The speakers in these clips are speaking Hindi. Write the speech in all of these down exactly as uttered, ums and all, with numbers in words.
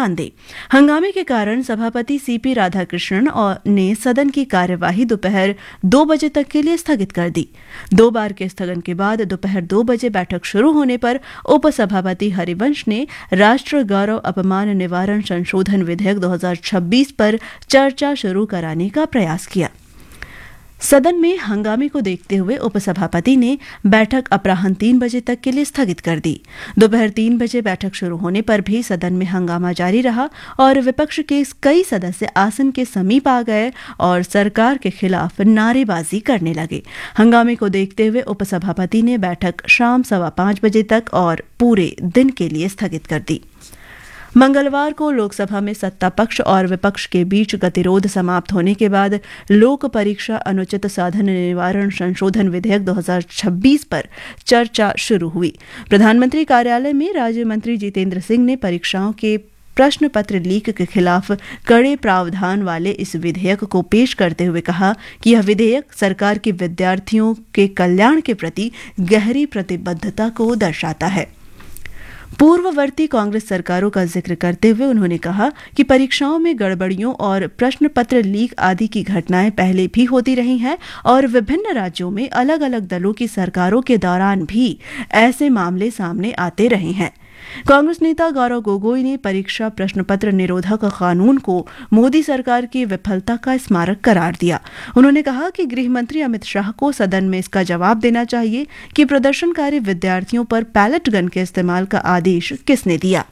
ध्यान दें। हंगामे के कारण सभापति सीपी राधाकृष्णन और ने सदन की कार्यवाही दोपहर दो बजे तक के लिए स्थगित कर दी। दो बार के स्थगन के बाद दोपहर दो बजे बैठक शुरू होने पर उपसभापति हरिवंश ने राष्ट्र गौरव अपमान निवारण संशोधन विधेयक दो हज़ार छब्बीस पर चर्चा शुरू कराने का प्रयास किया। सदन में हंगामे को देखते हुए उपसभापति ने बैठक अपराह्न तीन बजे तक के लिए स्थगित कर दी। दोपहर तीन बजे बैठक शुरू होने पर भी सदन में हंगामा जारी रहा और विपक्ष के कई सदस्य आसन के समीप आ गए और सरकार के खिलाफ नारेबाजी करने लगे। हंगामे को देखते हुए उपसभापति ने बैठक शाम सवा पांच बजे तक और पूरे दिन के लिए स्थगित कर दी। मंगलवार को लोकसभा में सत्ता पक्ष और विपक्ष के बीच गतिरोध समाप्त होने के बाद लोक परीक्षा अनुचित साधन निवारण संशोधन विधेयक दो हज़ार छब्बीस पर चर्चा शुरू हुई। प्रधानमंत्री कार्यालय में राज्य मंत्री जितेंद्र सिंह ने परीक्षाओं के प्रश्न पत्र लीक के खिलाफ कड़े प्रावधान वाले इस विधेयक को पेश करते हुए कहा कि यह विधेयक सरकार की विद्यार्थियों के कल्याण के प्रति गहरी प्रतिबद्धता को दर्शाता है। पूर्ववर्ती कांग्रेस सरकारों का जिक्र करते हुए उन्होंने कहा कि परीक्षाओं में गड़बड़ियों और प्रश्न पत्र लीक आदि की घटनाएं पहले भी होती रही हैं और विभिन्न राज्यों में अलग अलग दलों की सरकारों के दौरान भी ऐसे मामले सामने आते रहे हैं। कांग्रेस नेता गौरव गोगोई ने परीक्षा प्रश्न पत्र निरोधक कानून को मोदी सरकार की विफलता का स्मारक करार दिया। उन्होंने कहा कि गृह मंत्री अमित शाह को सदन में इसका जवाब देना चाहिए कि प्रदर्शनकारी विद्यार्थियों पर पैलेट गन के इस्तेमाल का आदेश किसने दिया।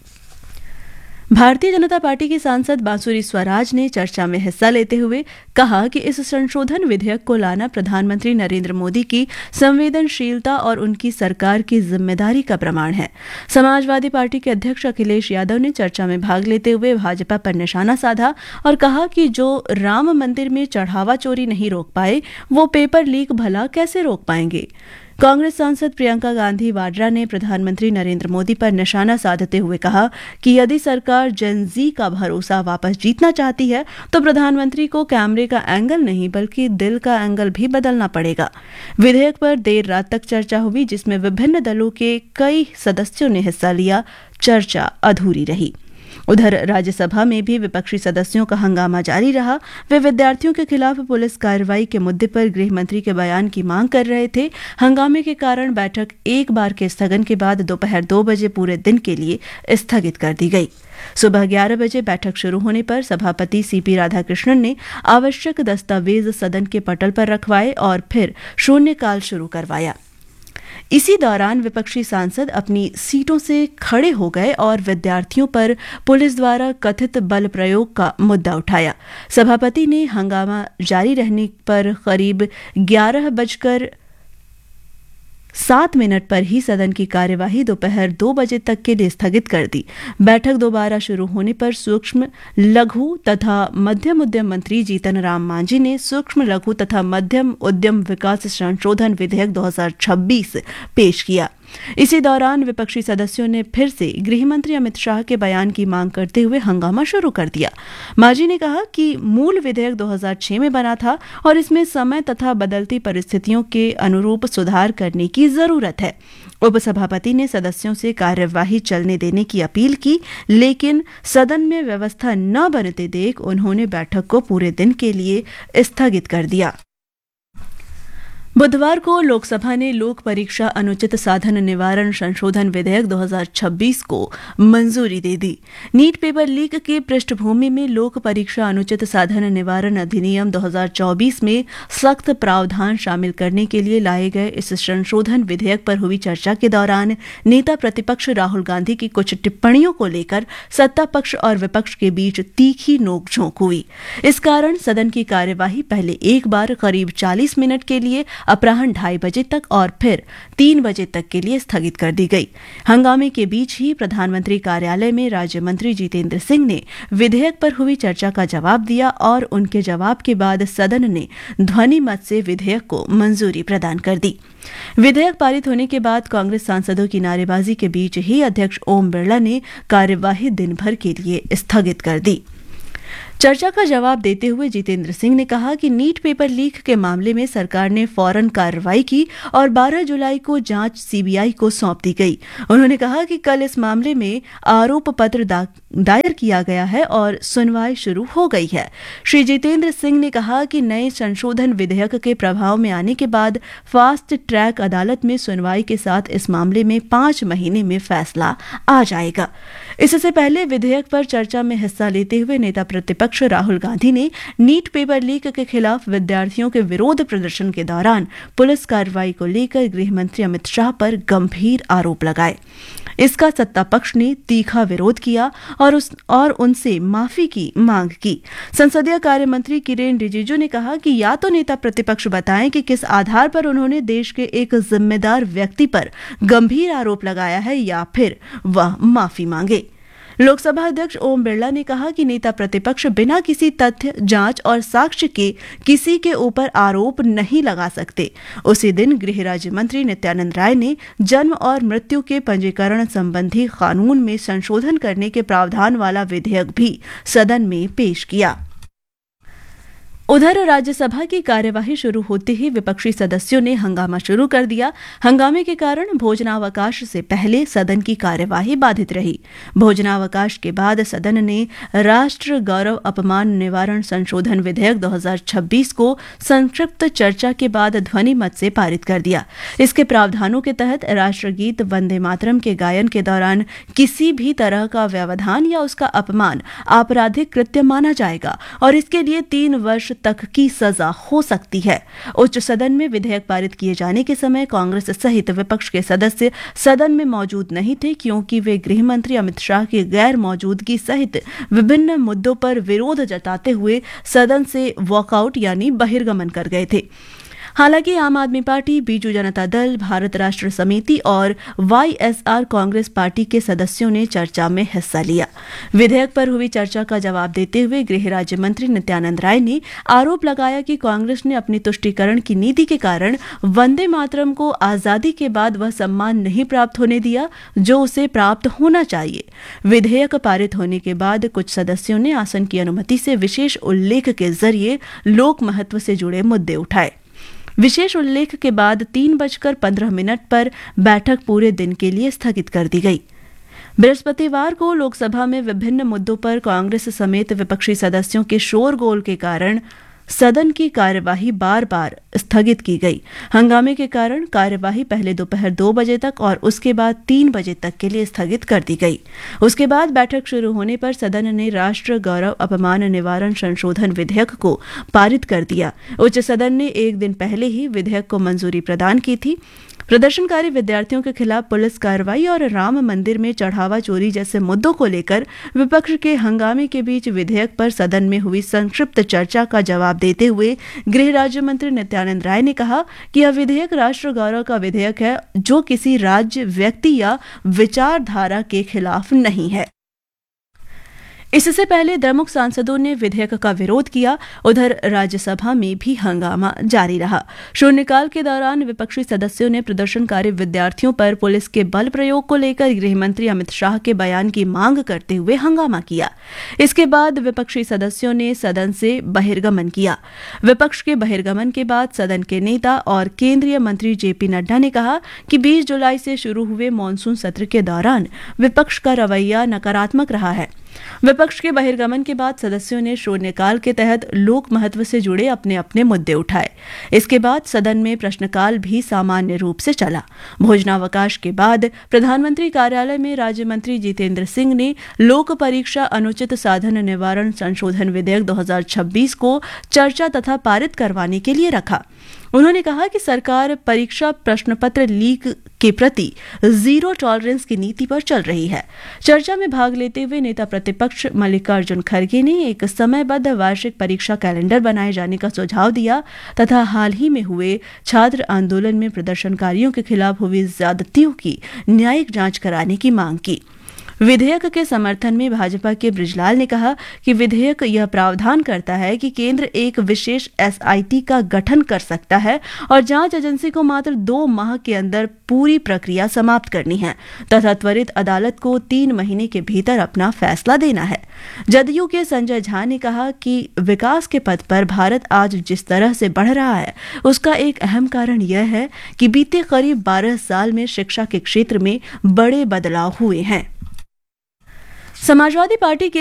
भारतीय जनता पार्टी की सांसद बांसुरी स्वराज ने चर्चा में हिस्सा लेते हुए कहा कि इस संशोधन विधेयक को लाना प्रधानमंत्री नरेंद्र मोदी की संवेदनशीलता और उनकी सरकार की जिम्मेदारी का प्रमाण है। समाजवादी पार्टी के अध्यक्ष अखिलेश यादव ने चर्चा में भाग लेते हुए भाजपा पर निशाना साधा और कहा कि जो राम मंदिर में चढ़ावा चोरी नहीं रोक पाए वो पेपर लीक भला कैसे रोक पाएंगे। कांग्रेस सांसद प्रियंका गांधी वाड्रा ने प्रधानमंत्री नरेंद्र मोदी पर निशाना साधते हुए कहा कि यदि सरकार जेन जी का भरोसा वापस जीतना चाहती है तो प्रधानमंत्री को कैमरे का एंगल नहीं बल्कि दिल का एंगल भी बदलना पड़ेगा। विधेयक पर देर रात तक चर्चा हुई जिसमें विभिन्न दलों के कई सदस्यों ने हिस्सा लिया। चर्चा अधूरी रही। उधर राज्यसभा में भी विपक्षी सदस्यों का हंगामा जारी रहा। वे विद्यार्थियों के खिलाफ पुलिस कार्रवाई के मुद्दे पर गृह मंत्री के बयान की मांग कर रहे थे। हंगामे के कारण बैठक एक बार के स्थगन के बाद दोपहर दो बजे पूरे दिन के लिए स्थगित कर दी गई। सुबह ग्यारह बजे बैठक शुरू होने पर सभापति सीपी राधाकृष्णन ने आवश्यक दस्तावेज सदन के पटल पर रखवाए और फिर शून्यकाल शुरू करवाया। इसी दौरान विपक्षी सांसद अपनी सीटों से खड़े हो गए और विद्यार्थियों पर पुलिस द्वारा कथित बल प्रयोग का मुद्दा उठाया। सभापति ने हंगामा जारी रहने पर करीब ग्यारह बजकर सात मिनट पर ही सदन की कार्यवाही दोपहर दो बजे तक के लिए स्थगित कर दी। बैठक दोबारा शुरू होने पर सूक्ष्म लघु तथा मध्यम उद्यम मंत्री जीतन राम मांझी ने सूक्ष्म लघु तथा मध्यम उद्यम विकास संशोधन विधेयक दो हज़ार छब्बीस पेश किया। इसी दौरान विपक्षी सदस्यों ने फिर से गृह मंत्री अमित शाह के बयान की मांग करते हुए हंगामा शुरू कर दिया। मांझी ने कहा कि मूल विधेयक दो हज़ार छह में बना था और इसमें समय तथा बदलती परिस्थितियों के अनुरूप सुधार करने की जरूरत है। उपसभापति ने सदस्यों से कार्यवाही चलने देने की अपील की, लेकिन सदन में व्यवस्था न बनते देख उन्होंने बैठक को पूरे दिन के लिए स्थगित कर दिया। बुधवार को लोकसभा ने लोक परीक्षा अनुचित साधन निवारण संशोधन विधेयक दो हज़ार छब्बीस को मंजूरी दे दी। नीट पेपर लीक के पृष्ठभूमि में लोक परीक्षा अनुचित साधन निवारण अधिनियम दो हज़ार चौबीस में सख्त प्रावधान शामिल करने के लिए लाए गए इस संशोधन विधेयक पर हुई चर्चा के दौरान नेता प्रतिपक्ष राहुल गांधी की कुछ टिप्पणियों को लेकर सत्ता पक्ष और विपक्ष के बीच तीखी नोकझोंक हुई। इस कारण सदन की कार्यवाही पहले एक बार करीब चालीस मिनट के लिए अपराह्न ढाई बजे तक और फिर तीन बजे तक के लिए स्थगित कर दी गई। हंगामे के बीच ही प्रधानमंत्री कार्यालय में राज्य मंत्री जितेंद्र सिंह ने विधेयक पर हुई चर्चा का जवाब दिया और उनके जवाब के बाद सदन ने ध्वनि मत से विधेयक को मंजूरी प्रदान कर दी। विधेयक पारित होने के बाद कांग्रेस सांसदों की नारेबाजी के बीच ही अध्यक्ष ओम बिरला ने कार्यवाही दिन भर के लिए स्थगित कर दी। चर्चा का जवाब देते हुए जितेंद्र सिंह ने कहा कि नीट पेपर लीक के मामले में सरकार ने फौरन कार्रवाई की और बारह जुलाई को जांच सीबीआई को सौंप दी गई। उन्होंने कहा कि कल इस मामले में आरोप पत्र दा, दायर किया गया है और सुनवाई शुरू हो गई है। श्री जितेंद्र सिंह ने कहा कि नए संशोधन विधेयक के प्रभाव में आने के बाद फास्ट ट्रैक अदालत में सुनवाई के साथ इस मामले में पांच महीने में फैसला आ जाएगा। इससे पहले विधेयक पर चर्चा में हिस्सा लेते हुए नेता प्रतिपक्ष राहुल गांधी ने नीट पेपर लीक के खिलाफ विद्यार्थियों के विरोध प्रदर्शन के दौरान पुलिस कार्रवाई को लेकर गृह मंत्री अमित शाह पर गंभीर आरोप लगाए। इसका सत्ता पक्ष ने तीखा विरोध किया और उस और उनसे माफी की मांग की। संसदीय कार्य मंत्री किरेन रिजिजू ने कहा कि या तो नेता प्रतिपक्ष बताएं कि किस आधार पर उन्होंने देश के एक जिम्मेदार व्यक्ति पर गंभीर आरोप लगाया है या फिर वह माफी मांगे। लोकसभा अध्यक्ष ओम बिरला ने कहा कि नेता प्रतिपक्ष बिना किसी तथ्य, जांच और साक्ष्य के किसी के ऊपर आरोप नहीं लगा सकते। उसी दिन गृह राज्य मंत्री नित्यानंद राय ने जन्म और मृत्यु के पंजीकरण संबंधी कानून में संशोधन करने के प्रावधान वाला विधेयक भी सदन में पेश किया। उधर राज्यसभा की कार्यवाही शुरू होते ही विपक्षी सदस्यों ने हंगामा शुरू कर दिया। हंगामे के कारण भोजनावकाश से पहले सदन की कार्यवाही बाधित रही। भोजनावकाश के बाद सदन ने राष्ट्र गौरव अपमान निवारण संशोधन विधेयक दो हज़ार छब्बीस को संक्षिप्त चर्चा के बाद ध्वनि मत से पारित कर दिया। इसके प्रावधानों के तहत राष्ट्रगीत वंदे मातरम के गायन के दौरान किसी भी तरह का व्यवधान या उसका अपमान आपराधिक कृत्य माना जाएगा और इसके लिए तीन वर्ष तक की सजा हो सकती है। उच्च सदन में विधेयक पारित किए जाने के समय कांग्रेस सहित विपक्ष के सदस्य सदन में मौजूद नहीं थे, क्योंकि वे गृह मंत्री अमित शाह की गैर मौजूदगी सहित विभिन्न मुद्दों पर विरोध जताते हुए सदन से वॉकआउट यानी बहिर्गमन कर गए थे। हालांकि आम आदमी पार्टी, बीजू जनता दल, भारत राष्ट्र समिति और वाईएसआर कांग्रेस पार्टी के सदस्यों ने चर्चा में हिस्सा लिया। विधेयक पर हुई चर्चा का जवाब देते हुए गृह राज्य मंत्री नित्यानंद राय ने आरोप लगाया कि कांग्रेस ने अपनी तुष्टीकरण की नीति के कारण वंदे मातरम को आजादी के बाद वह सम्मान नहीं प्राप्त होने दिया जो उसे प्राप्त होना चाहिए। विधेयक पारित होने के बाद कुछ सदस्यों ने आसन की अनुमति से विशेष उल्लेख के जरिए लोक महत्व से जुड़े मुद्दे उठाए। विशेष उल्लेख के बाद तीन बजकर पंद्रह मिनट पर बैठक पूरे दिन के लिए स्थगित कर दी गई। बृहस्पतिवार को लोकसभा में विभिन्न मुद्दों पर कांग्रेस समेत विपक्षी सदस्यों के शोरगोल के कारण सदन की कार्यवाही बार बार स्थगित की गई। हंगामे के कारण कार्यवाही पहले दोपहर दो बजे तक और उसके बाद तीन बजे तक के लिए स्थगित कर दी गई। उसके बाद बैठक शुरू होने पर सदन ने राष्ट्र गौरव अपमान निवारण संशोधन विधेयक को पारित कर दिया। उच्च सदन ने एक दिन पहले ही विधेयक को मंजूरी प्रदान की थी। प्रदर्शनकारी विद्यार्थियों के खिलाफ पुलिस कार्रवाई और राम मंदिर में चढ़ावा चोरी जैसे मुद्दों को लेकर विपक्ष के हंगामे के बीच विधेयक पर सदन में हुई संक्षिप्त चर्चा का जवाब देते हुए गृह राज्य मंत्री नित्यानंद राय ने कहा कि यह विधेयक राष्ट्र गौरव का विधेयक है जो किसी राज्य, व्यक्ति या विचारधारा के खिलाफ नहीं है। इससे पहले द्रमुक सांसदों ने विधेयक का विरोध किया। उधर राज्यसभा में भी हंगामा जारी रहा। शून्यकाल के दौरान विपक्षी सदस्यों ने प्रदर्शनकारी विद्यार्थियों पर पुलिस के बल प्रयोग को लेकर गृह मंत्री अमित शाह के बयान की मांग करते हुए हंगामा किया। इसके बाद विपक्षी सदस्यों ने सदन से बहिर्गमन किया। विपक्ष के बहिर्गमन के बाद सदन के नेता और केंद्रीय मंत्री जेपी नड्डा ने कहा कि बीस जुलाई से शुरू हुए मानसून सत्र के दौरान विपक्ष का रवैया नकारात्मक रहा है। विपक्ष के बहिर्गमन के बाद सदस्यों ने शून्यकाल के तहत लोक महत्व से जुड़े अपने अपने मुद्दे उठाए। इसके बाद सदन में प्रश्नकाल भी सामान्य रूप से चला। भोजनावकाश के बाद प्रधानमंत्री कार्यालय में राज्य मंत्री जितेंद्र सिंह ने लोक परीक्षा अनुचित साधन निवारण संशोधन विधेयक दो हज़ार छब्बीस को चर्चा तथा पारित करवाने के लिए रखा। उन्होंने कहा कि सरकार परीक्षा प्रश्न पत्र लीक के प्रति जीरो टॉलरेंस की नीति पर चल रही है। चर्चा में भाग लेते हुए नेता प्रतिपक्ष मल्लिकार्जुन खड़गे ने एक समयबद्ध वार्षिक परीक्षा कैलेंडर बनाए जाने का सुझाव दिया तथा हाल ही में हुए छात्र आंदोलन में प्रदर्शनकारियों के खिलाफ हुई ज्यादतियों की न्यायिक जांच कराने की मांग की। विधेयक के समर्थन में भाजपा के बृजलाल ने कहा कि विधेयक यह प्रावधान करता है कि केंद्र एक विशेष एसआईटी का गठन कर सकता है और जांच एजेंसी को मात्र दो माह के अंदर पूरी प्रक्रिया समाप्त करनी है तथा त्वरित अदालत को तीन महीने के भीतर अपना फैसला देना है। जदयू के संजय झा ने कहा कि विकास के पथ पर भारत आज जिस तरह से बढ़ रहा है उसका एक अहम कारण यह है कि बीते करीब बारह साल में शिक्षा के क्षेत्र में बड़े बदलाव हुए हैं। समाजवादी पार्टी के